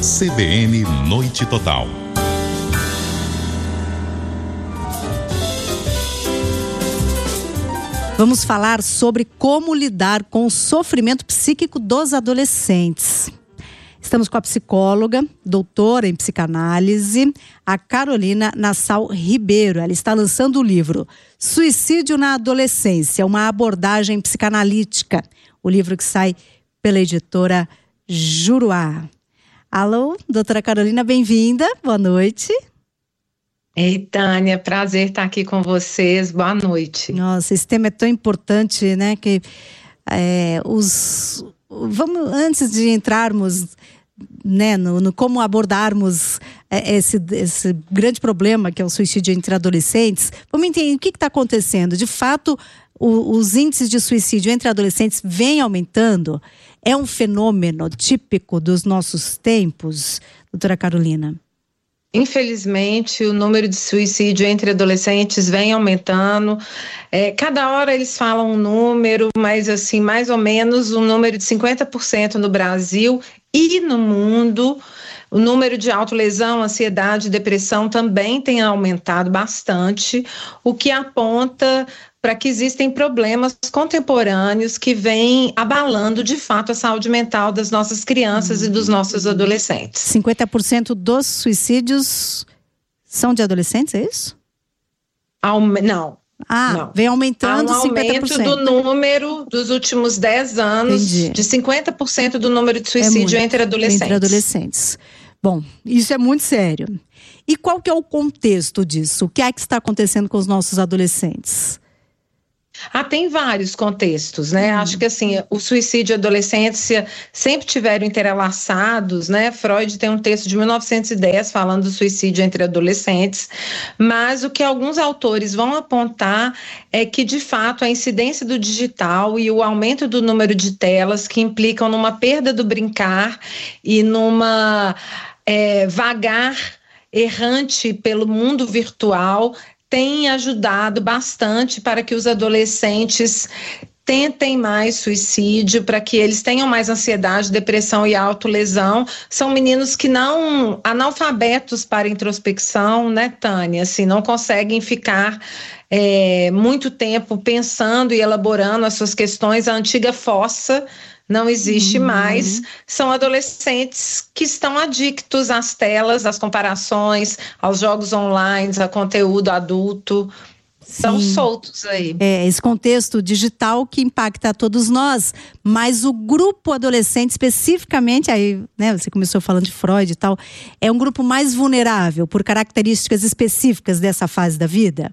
CBN Noite Total. Vamos falar sobre como lidar com o sofrimento psíquico dos adolescentes. Estamos com a psicóloga, doutora em psicanálise, a Carolina Nassau Ribeiro. Ela está lançando o livro Suicídio na Adolescência, uma abordagem psicanalítica. O livro que sai pela editora Juruá. Alô, doutora Carolina, bem-vinda, boa noite. Ei, Tânia, prazer estar aqui com vocês, boa noite. Nossa, esse tema é tão importante, né, que vamos, antes de entrarmos, né, no como abordarmos esse grande problema que é o suicídio entre adolescentes, vamos entender o que está acontecendo. De fato, os índices de suicídio entre adolescentes vêm aumentando. É um fenômeno típico dos nossos tempos, doutora Carolina? Infelizmente, o número de suicídio entre adolescentes vem aumentando. Cada hora eles falam um número, mas assim, mais ou menos um número de 50% no Brasil e no mundo. O número de autolesão, ansiedade, depressão também tem aumentado bastante, o que aponta para que existem problemas contemporâneos que vêm abalando, de fato, a saúde mental das nossas crianças e dos nossos adolescentes. 50% dos suicídios são de adolescentes, é isso? Não. Não. Vem aumentando 50%. Há um aumento do número dos últimos 10 anos, Entendi. De 50% do número de suicídio entre adolescentes. Entre adolescentes. Bom, isso é muito sério. E qual que é o contexto disso? O que é que está acontecendo com os nossos adolescentes? Tem vários contextos, né? Acho que assim, o suicídio e a adolescência sempre tiveram interlaçados, né? Freud tem um texto de 1910 falando do suicídio entre adolescentes, mas o que alguns autores vão apontar é que, de fato, a incidência do digital e o aumento do número de telas que implicam numa perda do brincar e numa vagar errante pelo mundo virtual tem ajudado bastante para que os adolescentes tentem mais suicídio, para que eles tenham mais ansiedade, depressão e autolesão. São meninos que não analfabetos para introspecção, né, Tânia? Assim, não conseguem ficar muito tempo pensando e elaborando as suas questões. A antiga fossa não existe mais. São adolescentes que estão adictos às telas, às comparações, aos jogos online, a conteúdo adulto. Estão soltos aí. Esse contexto digital que impacta a todos nós, mas o grupo adolescente especificamente, aí, né, você começou falando de Freud e tal, é um grupo mais vulnerável por características específicas dessa fase da vida?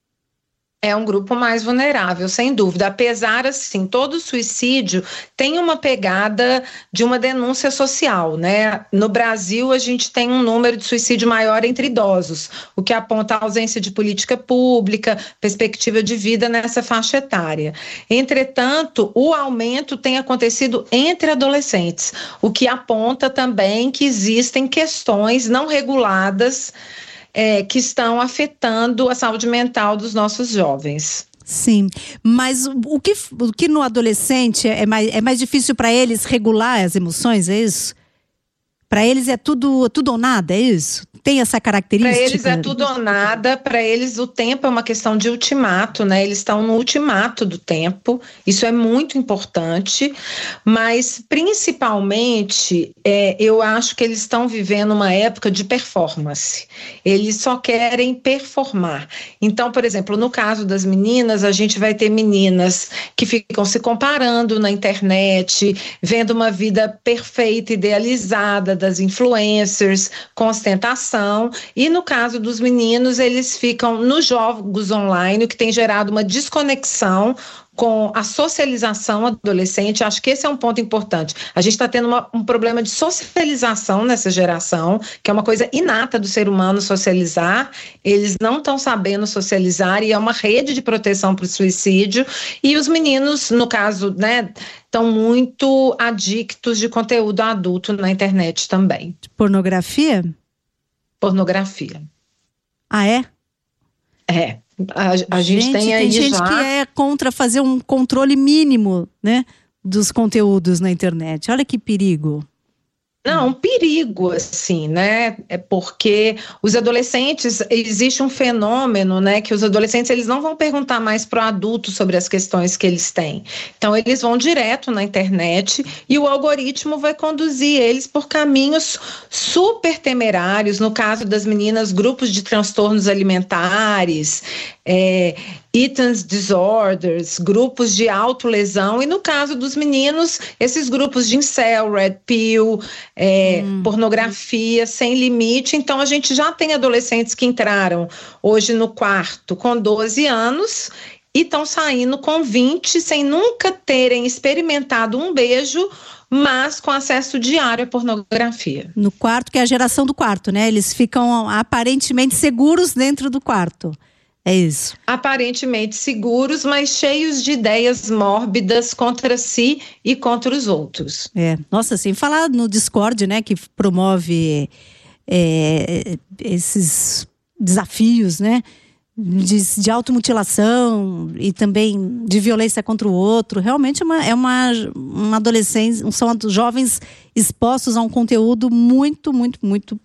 É um grupo mais vulnerável, sem dúvida. Apesar, assim, todo suicídio tem uma pegada de uma denúncia social, né? No Brasil, a gente tem um número de suicídio maior entre idosos, o que aponta a ausência de política pública, perspectiva de vida nessa faixa etária. Entretanto, o aumento tem acontecido entre adolescentes, o que aponta também que existem questões não reguladas que estão afetando a saúde mental dos nossos jovens. Sim, mas o que no adolescente é mais difícil para eles regular as emoções, é isso? Para eles é tudo ou nada, é isso? Tem essa característica? Para eles é tudo ou nada, para eles o tempo é uma questão de ultimato, né? Eles estão no ultimato do tempo, isso é muito importante, mas principalmente eu acho que eles estão vivendo uma época de performance, eles só querem performar. Então, por exemplo, no caso das meninas, a gente vai ter meninas que ficam se comparando na internet, vendo uma vida perfeita, idealizada, das influencers, com ostentação, e no caso dos meninos, eles ficam nos jogos online, o que tem gerado uma desconexão com a socialização adolescente. Acho que esse é um ponto importante. A gente está tendo um problema de socialização nessa geração, que é uma coisa inata do ser humano socializar. Eles não estão sabendo socializar e é uma rede de proteção para o suicídio. E os meninos, no caso, né, estão muito adictos de conteúdo adulto na internet também. Pornografia? Pornografia. Ah, é? É. A gente tem aí gente já... que é contra fazer um controle mínimo, né, dos conteúdos na internet. Olha que perigo. Não, um perigo, assim, né? É porque os adolescentes, existe um fenômeno, né? Que os adolescentes, eles não vão perguntar mais para o adulto sobre as questões que eles têm. Então, eles vão direto na internet e o algoritmo vai conduzir eles por caminhos super temerários. No caso das meninas, grupos de transtornos alimentares, eating disorders, grupos de autolesão, e no caso dos meninos, esses grupos de incel, red pill, pornografia sem limite. Então a gente já tem adolescentes que entraram hoje no quarto com 12 anos e estão saindo com 20 sem nunca terem experimentado um beijo, mas com acesso diário à pornografia. No quarto, que é a geração do quarto, né? Eles ficam aparentemente seguros dentro do quarto. É isso. Aparentemente seguros, mas cheios de ideias mórbidas contra si e contra os outros. Nossa, sem falar no Discord, né? Que promove esses desafios, né? De automutilação e também de violência contra o outro. Realmente é uma adolescência, são jovens expostos a um conteúdo muito, muito, muito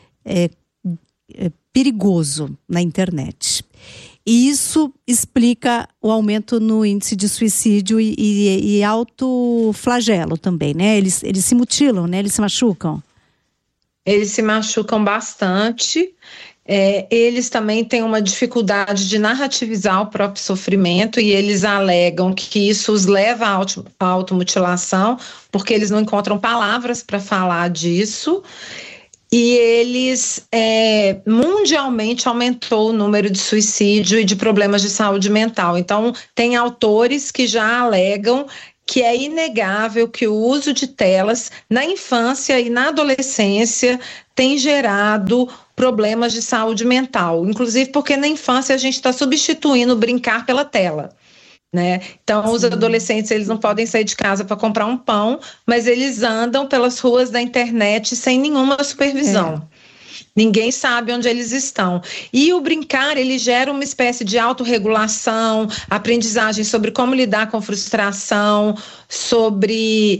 perigoso na internet. E isso explica o aumento no índice de suicídio e autoflagelo também, né? Eles se mutilam, né? Eles se machucam. Eles se machucam bastante. Eles também têm uma dificuldade de narrativizar o próprio sofrimento e eles alegam que isso os leva à automutilação, porque eles não encontram palavras para falar disso. E eles, mundialmente, aumentou o número de suicídio e de problemas de saúde mental. Então, tem autores que já alegam que é inegável que o uso de telas na infância e na adolescência tem gerado problemas de saúde mental. Inclusive porque na infância a gente está substituindo o brincar pela tela. Né? Então, os adolescentes, eles não podem sair de casa para comprar um pão, mas eles andam pelas ruas da internet sem nenhuma supervisão. Ninguém sabe onde eles estão. E o brincar, ele gera uma espécie de autorregulação, aprendizagem sobre como lidar com frustração, sobre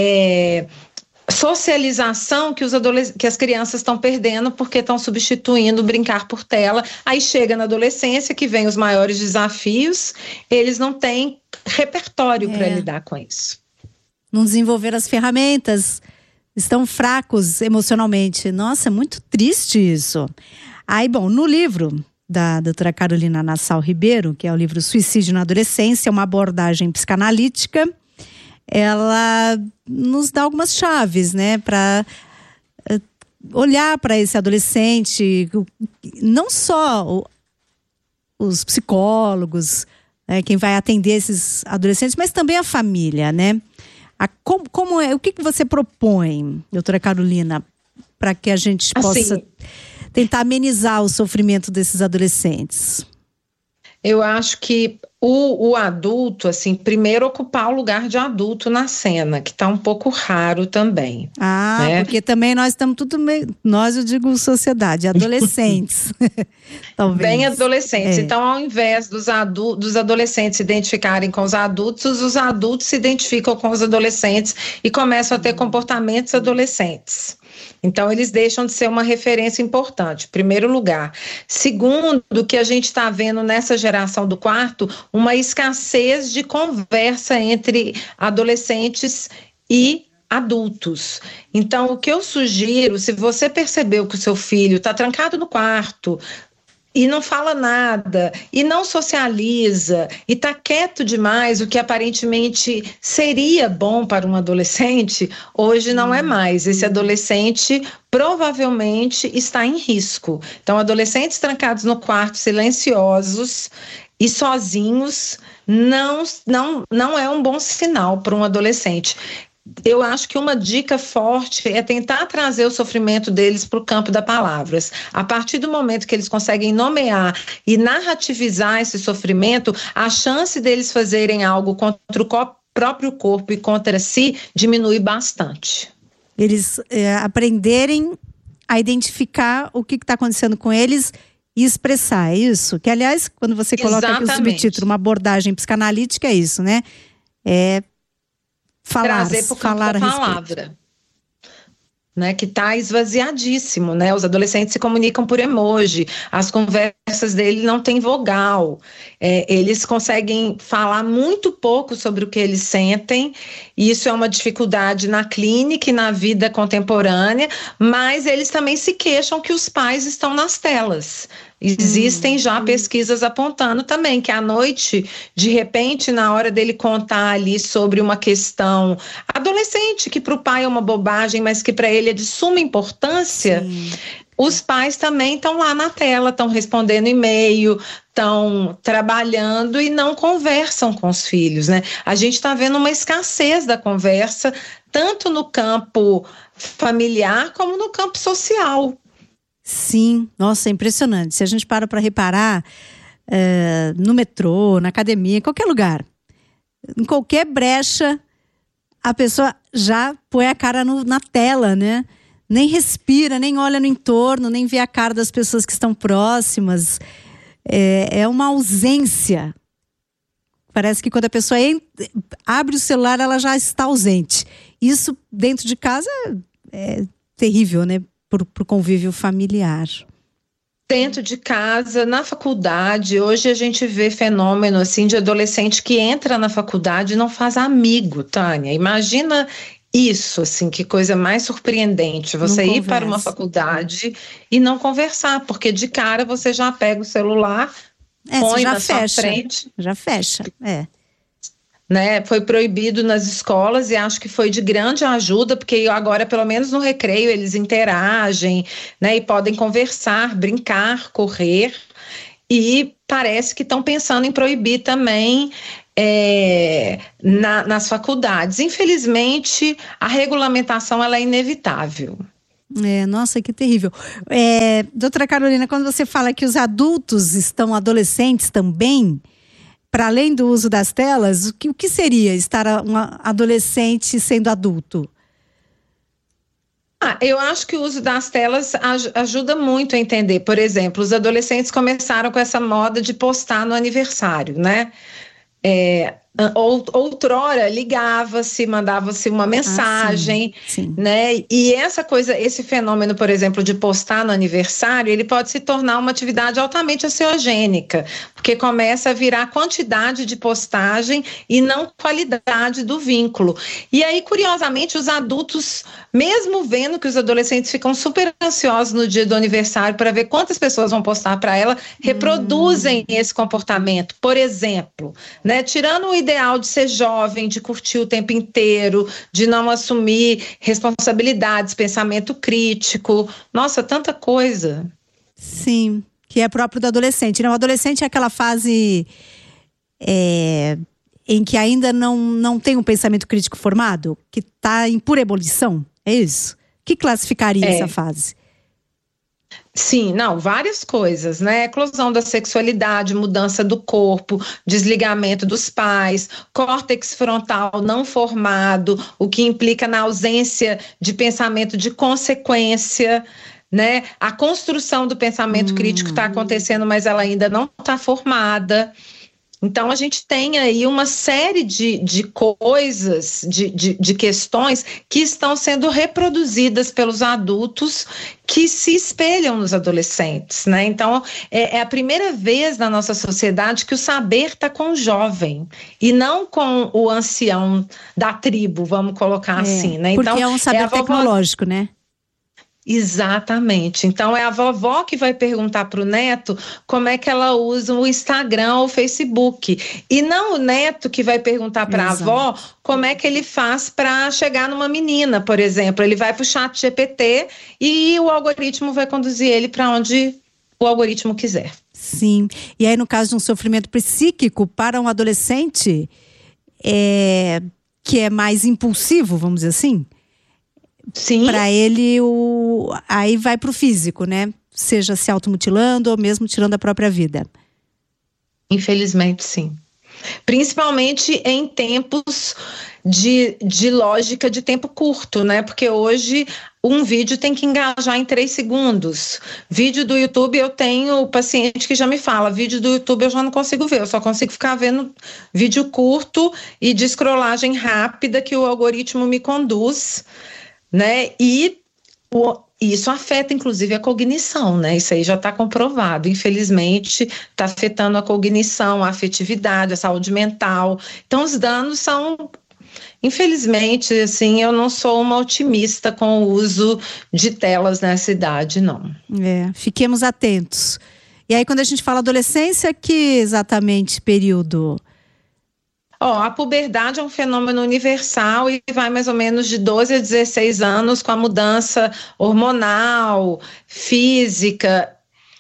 socialização que as crianças estão perdendo porque estão substituindo o brincar por tela. Aí chega na adolescência, que vem os maiores desafios, eles não têm repertório para lidar com isso. Não desenvolver as ferramentas, estão fracos emocionalmente. Nossa, é muito triste isso. Aí, bom, no livro da doutora Carolina Nassau Ribeiro, que é o livro Suicídio na Adolescência, uma abordagem psicanalítica, ela nos dá algumas chaves, né, para olhar para esse adolescente, não só os psicólogos, né, quem vai atender esses adolescentes, mas também a família, né? O que você propõe, doutora Carolina, para que a gente possa tentar amenizar o sofrimento desses adolescentes? Eu acho que o adulto, assim, primeiro ocupar o lugar de adulto na cena, que está um pouco raro também. Né? Porque também nós estamos tudo meio... Nós, eu digo sociedade, adolescentes. Talvez. Bem adolescentes. Então, ao invés dos adolescentes se identificarem com os adultos se identificam com os adolescentes e começam a ter comportamentos adolescentes. Então, eles deixam de ser uma referência importante, em primeiro lugar. Segundo, que a gente está vendo nessa geração do quarto, uma escassez de conversa entre adolescentes e adultos. Então, o que eu sugiro, se você percebeu que o seu filho está trancado no quarto e não fala nada, e não socializa, e está quieto demais, o que aparentemente seria bom para um adolescente, hoje não é mais. Esse adolescente provavelmente está em risco. Então, adolescentes trancados no quarto, silenciosos e sozinhos, não é um bom sinal para um adolescente. Eu acho que uma dica forte é tentar trazer o sofrimento deles para o campo das palavras. A partir do momento que eles conseguem nomear e narrativizar esse sofrimento, a chance deles fazerem algo contra o próprio corpo e contra si diminui bastante. Eles aprenderem a identificar o que está acontecendo com eles e expressar, é isso? Que, aliás, quando você coloca aqui o subtítulo, uma abordagem psicanalítica, é isso, né? Trazer para o campo da palavra. né, que está esvaziadíssimo, né? Os adolescentes se comunicam por emoji, as conversas dele não têm vogal, eles conseguem falar muito pouco sobre o que eles sentem, e isso é uma dificuldade na clínica e na vida contemporânea, mas eles também se queixam que os pais estão nas telas. Existem já pesquisas apontando também que à noite, de repente, na hora dele contar ali sobre uma questão adolescente, que para o pai é uma bobagem, mas que para ele é de suma importância, os pais também estão lá na tela, estão respondendo e-mail, estão trabalhando e não conversam com os filhos, né? A gente está vendo uma escassez da conversa, tanto no campo familiar como no campo social. Sim, nossa, é impressionante. Se a gente para reparar no metrô, na academia, em qualquer lugar, em qualquer brecha, a pessoa já põe a cara na tela, né? Nem respira, nem olha no entorno, nem vê a cara das pessoas que estão próximas. É uma ausência. Parece que quando a pessoa abre o celular, ela já está ausente. Isso dentro de casa é terrível, né? Pro convívio familiar. Dentro de casa, na faculdade, hoje a gente vê fenômeno assim de adolescente que entra na faculdade e não faz amigo, Tânia. Imagina isso, assim, que coisa mais surpreendente, você ir para uma faculdade e não conversar, porque de cara você já pega o celular, põe na sua frente. Já fecha, Né, foi proibido nas escolas e acho que foi de grande ajuda, porque agora, pelo menos no recreio, eles interagem, né, e podem conversar, brincar, correr, e parece que estão pensando em proibir também nas faculdades. Infelizmente, a regulamentação ela é inevitável. Nossa, que terrível. Doutora Carolina, quando você fala que os adultos estão adolescentes também, para além do uso das telas, o que seria estar um adolescente sendo adulto? Eu acho que o uso das telas ajuda muito a entender. Por exemplo, os adolescentes começaram com essa moda de postar no aniversário, né? Outrora ligava-se, mandava-se uma mensagem, sim. né? E esse fenômeno, por exemplo, de postar no aniversário, ele pode se tornar uma atividade altamente ansiogênica, porque começa a virar quantidade de postagem e não qualidade do vínculo. E aí, curiosamente, os adultos, mesmo vendo que os adolescentes ficam super ansiosos no dia do aniversário para ver quantas pessoas vão postar para ela, reproduzem esse comportamento. Por exemplo, né? Tirando o ideal de ser jovem, de curtir o tempo inteiro, de não assumir responsabilidades, pensamento crítico. Nossa, tanta coisa. Sim, que é próprio do adolescente, né? O adolescente é aquela fase em que ainda não tem um pensamento crítico formado, que está em pura ebulição, é isso? O que classificaria essa fase? Sim, várias coisas, né? Eclosão da sexualidade, mudança do corpo, desligamento dos pais, córtex frontal não formado, o que implica na ausência de pensamento de consequência, né? A construção do pensamento crítico está acontecendo, mas ela ainda não está formada. Então, a gente tem aí uma série de coisas, de questões que estão sendo reproduzidas pelos adultos que se espelham nos adolescentes, né? Então, é a primeira vez na nossa sociedade que o saber está com o jovem e não com o ancião da tribo, vamos colocar assim, né? Porque é um saber tecnológico, né? Exatamente. Então, é a vovó que vai perguntar para o neto como é que ela usa o Instagram ou o Facebook. E não o neto que vai perguntar para a avó como é que ele faz para chegar numa menina, por exemplo. Ele vai para o ChatGPT e o algoritmo vai conduzir ele para onde o algoritmo quiser. Sim. E aí, no caso de um sofrimento psíquico para um adolescente que é mais impulsivo, vamos dizer assim? Sim. Para ele, aí vai para o físico, né? Seja se automutilando ou mesmo tirando a própria vida. Infelizmente, sim. Principalmente em tempos de lógica de tempo curto, né? Porque hoje um vídeo tem que engajar em 3 segundos. Vídeo do YouTube, eu tenho paciente que já me fala, vídeo do YouTube eu já não consigo ver, eu só consigo ficar vendo vídeo curto e de scrollagem rápida que o algoritmo me conduz, né? E Isso afeta, inclusive, a cognição, né? Isso aí já está comprovado. Infelizmente, está afetando a cognição, a afetividade, a saúde mental. Então, os danos são... Infelizmente, assim, eu não sou uma otimista com o uso de telas nessa idade, não. Fiquemos atentos. E aí, quando a gente fala adolescência, que exatamente período? A puberdade é um fenômeno universal e vai mais ou menos de 12 a 16 anos com a mudança hormonal, física,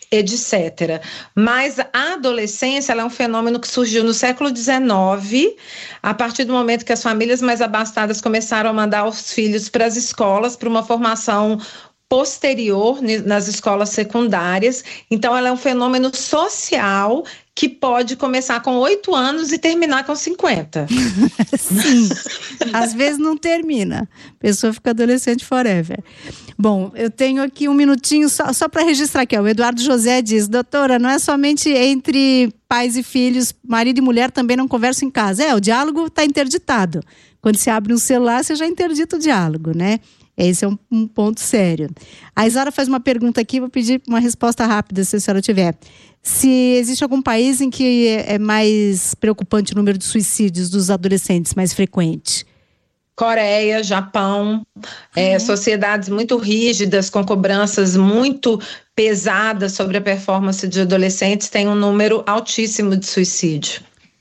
etc. Mas a adolescência ela é um fenômeno que surgiu no século XIX, a partir do momento que as famílias mais abastadas começaram a mandar os filhos para as escolas, para uma formação posterior nas escolas secundárias. Então, ela é um fenômeno social que pode começar com 8 anos e terminar com 50. Sim, às vezes não termina. A pessoa fica adolescente forever. Bom, eu tenho aqui um minutinho só para registrar aqui. O Eduardo José diz, doutora, não é somente entre pais e filhos, marido e mulher também não conversam em casa. O diálogo está interditado. Quando se abre um celular, você já interdita o diálogo, né? Esse é um ponto sério. A Isara faz uma pergunta aqui, vou pedir uma resposta rápida, se a senhora tiver. Se existe algum país em que é mais preocupante o número de suicídios dos adolescentes, mais frequente? Coreia, Japão, sociedades muito rígidas, com cobranças muito pesadas sobre a performance de adolescentes, tem um número altíssimo de suicídio.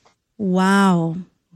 Uau!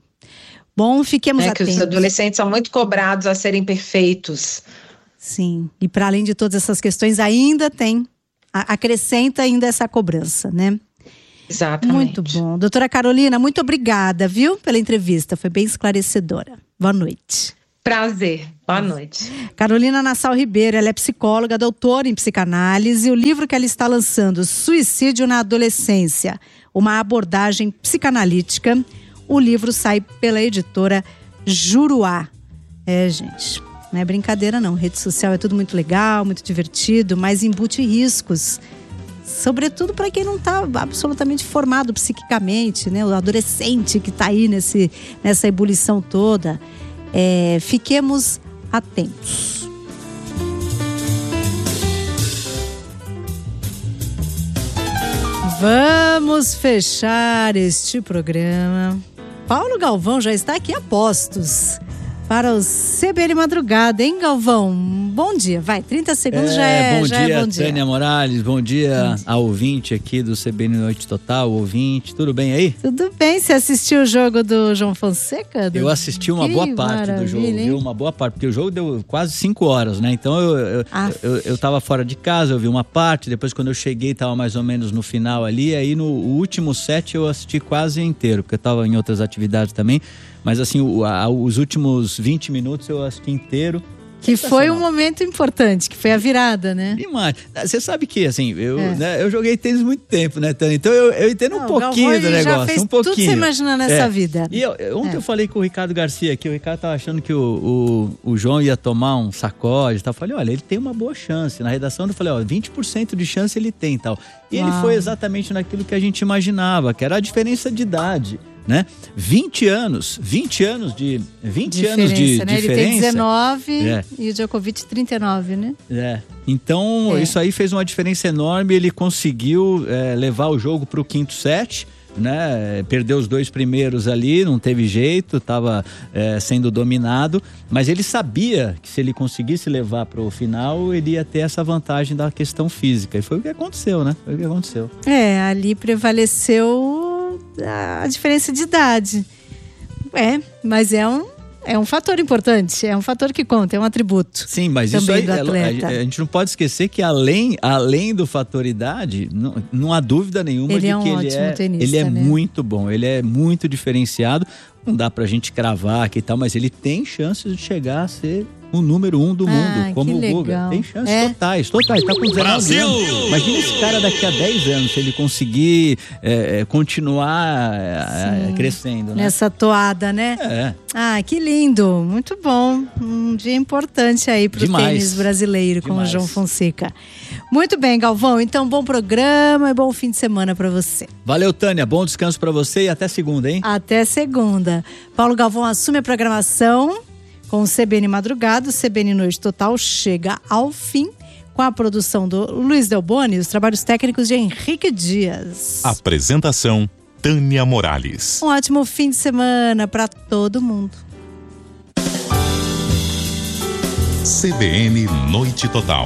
Bom, fiquemos atentos. Que os adolescentes são muito cobrados a serem perfeitos. Sim, e para além de todas essas questões, ainda acrescenta ainda essa cobrança, né? Exatamente. Muito bom. Doutora Carolina, muito obrigada, viu, pela entrevista. Foi bem esclarecedora. Boa noite. Prazer. Boa noite. Carolina Nassau Ribeiro, ela é psicóloga, doutora em psicanálise. O livro que ela está lançando, Suicídio na Adolescência, uma abordagem psicanalítica. O livro sai pela editora Juruá. Gente, não é brincadeira não. Rede social é tudo muito legal, muito divertido, mas embute riscos. Sobretudo para quem não está absolutamente formado psiquicamente, né? O adolescente que está aí nessa ebulição toda. Fiquemos atentos. Vamos fechar este programa. Paulo Galvão já está aqui a postos para o CBN Madrugada, hein, Galvão? Bom dia, vai, 30 segundos bom dia, Tânia Morales, bom dia ao ouvinte aqui do CBN Noite Total, ouvinte, tudo bem aí? Tudo bem, você assistiu o jogo do João Fonseca? Eu assisti uma boa parte do jogo, viu? Uma boa parte, porque o jogo deu quase 5 horas, né? Então eu tava fora de casa, eu vi uma parte, depois quando eu cheguei tava mais ou menos no final ali, aí no último set eu assisti quase inteiro, porque eu tava em outras atividades também, mas assim, os últimos 20 minutos eu assisti inteiro. Que foi um momento importante, que foi a virada, né? Demais. Você sabe que, assim, eu joguei tênis muito tempo, né, Tânia? Então eu entendo um pouquinho do negócio. Já fez tudo que você imagina nessa vida. E ontem eu falei com o Ricardo Garcia aqui, o Ricardo tava achando que o João ia tomar um sacode e tal. Eu falei, olha, ele tem uma boa chance. Na redação eu falei, 20% de chance ele tem e tal. E ele foi exatamente naquilo que a gente imaginava, que era a diferença de idade. Né? 20 anos de diferença. Ele tem 19 e o Djokovic 39, né? Então isso aí fez uma diferença enorme. Ele conseguiu levar o jogo para o quinto set, né? Perdeu os 2 primeiros ali, não teve jeito, estava sendo dominado, mas ele sabia que se ele conseguisse levar para o final, ele ia ter essa vantagem da questão física, e foi o que aconteceu, né? Foi o que aconteceu. Ali prevaleceu a diferença de idade. Mas é um fator importante, é um fator que conta, é um atributo. Sim, mas isso aí, a gente não pode esquecer que além do fator idade, não há dúvida nenhuma de que ele é muito bom, ele é muito diferenciado. Não dá pra gente cravar aqui e tal, mas ele tem chances de chegar a ser o número 1 do mundo, como o Guga. Tem chances totais. Tá com 19 anos. Imagina esse cara daqui a 10 anos, se ele conseguir continuar crescendo, né? Nessa toada, né? Que lindo, muito bom. Um dia importante aí pro tênis brasileiro com o João Fonseca. Muito bem, Galvão, então bom programa e bom fim de semana pra você. Valeu, Tânia, bom descanso pra você e até segunda, hein? Até segunda. Paulo Galvão assume a programação. Com o CBN Madrugada, o CBN Noite Total chega ao fim, com a produção do Luiz Delboni e os trabalhos técnicos de Henrique Dias. Apresentação, Tânia Morales. Um ótimo fim de semana para todo mundo. CBN Noite Total.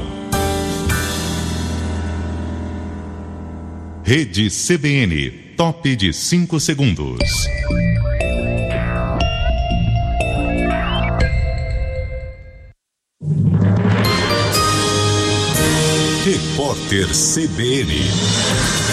Rede CBN, top de 5 segundos. Repórter CBN.